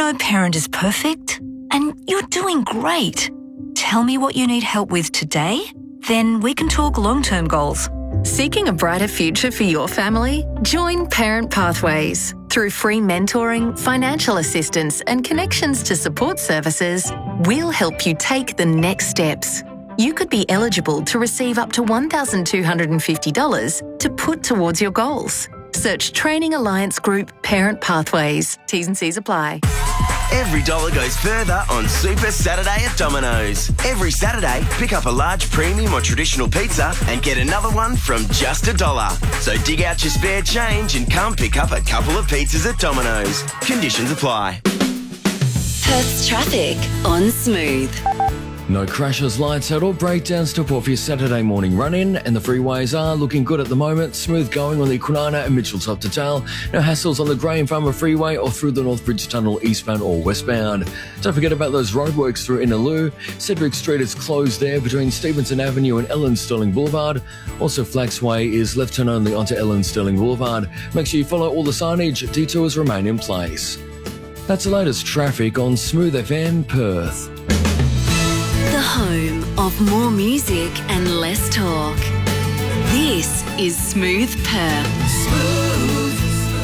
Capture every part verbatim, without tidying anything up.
No parent is perfect, and you're doing great. Tell me what you need help with today, then we can talk long-term goals. Seeking a brighter future for your family? Join Parent Pathways. Through free mentoring, financial assistance and connections to support services, we'll help you take the next steps. You could be eligible to receive up to one thousand two hundred fifty dollars to put towards your goals. Search Training Alliance Group Parent Pathways. T's and C's apply. Every dollar goes further on Super Saturday at Domino's. Every Saturday, pick up a large premium or traditional pizza and get another one from just a dollar. So dig out your spare change and come pick up a couple of pizzas at Domino's. Conditions apply. Perth's traffic on Smooth. No crashes, lights out or breakdowns to report for your Saturday morning run-in, and the freeways are looking good at the moment. Smooth going on the Kwinana and Mitchell top to Tail. No hassles on the Graham Farmer Freeway or through the North Bridge Tunnel eastbound or westbound. Don't forget about those roadworks through Innaloo. Cedric Street is closed there between Stevenson Avenue and Ellen Sterling Boulevard. Also, Flaxway is left turn only onto Ellen Sterling Boulevard. Make sure you follow all the signage. Detours remain in place. That's the latest traffic on Smooth F M Perth. The home of more music and less talk. This is Smooth Perth. Smooth.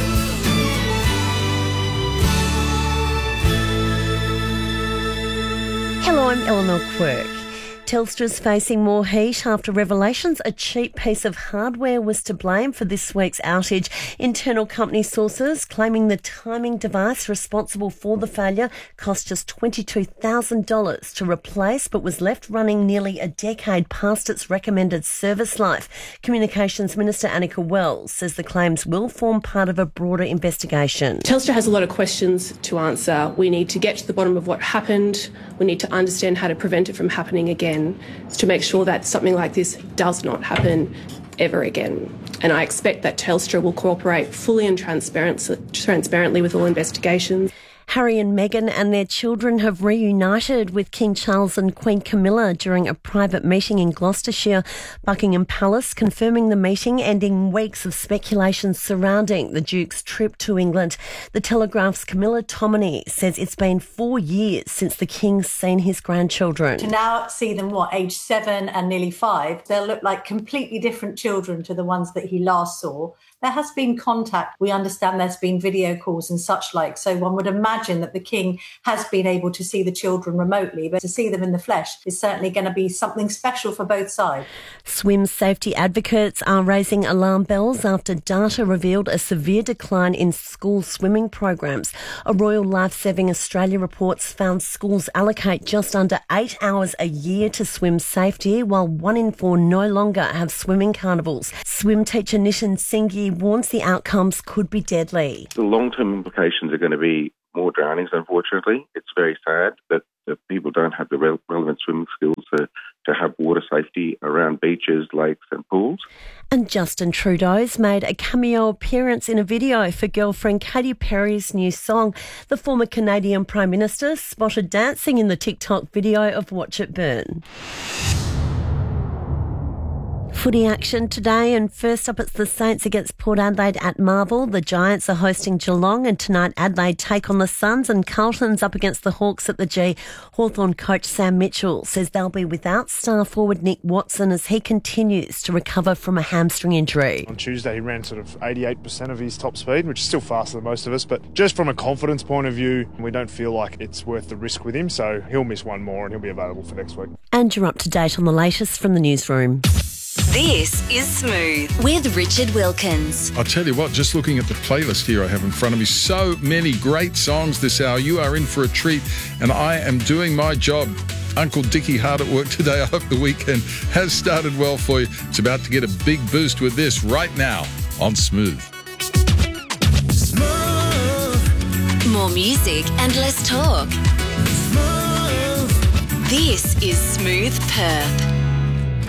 Hello, I'm Eleanor Quirk. Telstra's facing more heat after revelations a cheap piece of hardware was to blame for this week's outage. Internal company sources claiming the timing device responsible for the failure cost just twenty-two thousand dollars to replace but was left running nearly a decade past its recommended service life. Communications Minister Annika Wells says the claims will form part of a broader investigation. Telstra has a lot of questions to answer. We need to get to the bottom of what happened. We need to understand how to prevent it from happening again, to make sure that something like this does not happen ever again. And I expect that Telstra will cooperate fully and transparent, transparently with all investigations. Harry and Meghan and their children have reunited with King Charles and Queen Camilla during a private meeting in Gloucestershire. Buckingham Palace confirming the meeting, ending weeks of speculation surrounding the Duke's trip to England. The Telegraph's Camilla Tominey says it's been four years since the King's seen his grandchildren. To now see them, what, age seven and nearly five, they'll look like completely different children to the ones that he last saw. There has been contact. We understand there's been video calls and such like. So one would imagine that the King has been able to see the children remotely, but to see them in the flesh is certainly going to be something special for both sides. Swim safety advocates are raising alarm bells after data revealed a severe decline in school swimming programs. A Royal Lifesaving Australia reports found schools allocate just under eight hours a year to swim safety, while one in four no longer have swimming carnivals. Swim teacher Nishan Singhi warns the outcomes could be deadly. The long-term implications are going to be more drownings, unfortunately. It's very sad that, that people don't have the re- relevant swimming skills to, to have water safety around beaches, lakes and pools. And Justin Trudeau's made a cameo appearance in a video for girlfriend Katy Perry's new song. The former Canadian Prime Minister spotted dancing in the TikTok video of Watch It Burn. Footy action today, and first up it's the Saints against Port Adelaide at Marvel. The Giants are hosting Geelong, and tonight Adelaide take on the Suns, and Carlton's up against the Hawks at the G. Hawthorn coach Sam Mitchell says they'll be without star forward Nick Watson as he continues to recover from a hamstring injury. On Tuesday he ran sort of eighty-eight percent of his top speed, which is still faster than most of us, but just from a confidence point of view, we don't feel like it's worth the risk with him, so he'll miss one more and he'll be available for next week. And you're up to date on the latest from the newsroom. This is Smooth with Richard Wilkins. I'll tell you what, just looking at the playlist here I have in front of me, so many great songs this hour. You are in for a treat, and I am doing my job. Uncle Dickie hard at work today. I hope the weekend has started well for you. It's about to get a big boost with this right now on Smooth. Smooth. More music and less talk. Smooth. This is Smooth Perth.